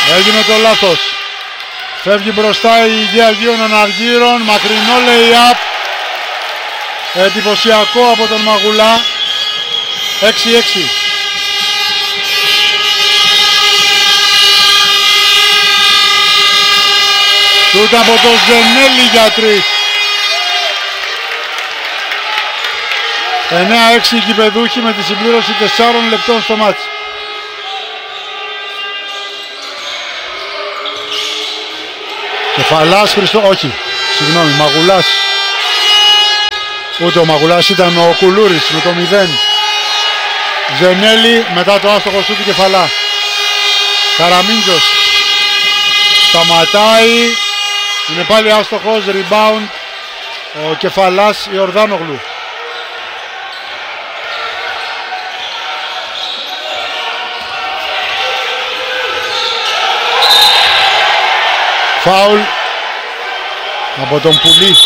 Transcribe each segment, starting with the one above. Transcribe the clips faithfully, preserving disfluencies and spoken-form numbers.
Έγινε το λάθος. Φεύγει μπροστά η Υγεία Αγίων Αναργύρων. Μακρινό lay-up. Εντυπωσιακό από τον Μαγουλά. έξι έξι. Σούτ από το Ζενέλη για τρεις. εννέα έξι οι κυπεδούχοι με τη συμπλήρωση τεσσάρων λεπτών στο μάτς. Κεφαλάς Χριστό, όχι, συγγνώμη, Μαγουλάς. Ούτε ο Μαγουλάς, ήταν ο Κουλούρης με το μηδέν. Ζενέλη μετά το άστοχο σούτ του Κεφαλά. Καραμίντζος σταματάει. Είναι πάλι άστοχος, rebound ο Κεφαλάς Ιορδάνογλου. Φάουλ από τον Πουλή.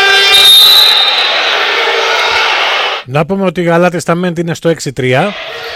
Να πούμε ότι η Γαλάτη Σταμέντη είναι στο έξι τρία.